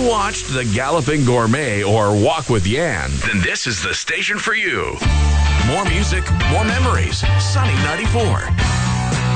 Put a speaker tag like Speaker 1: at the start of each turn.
Speaker 1: watched The Galloping Gourmet or Walk with Yan, then this is the station for you. More music, more memories. Sunny 94.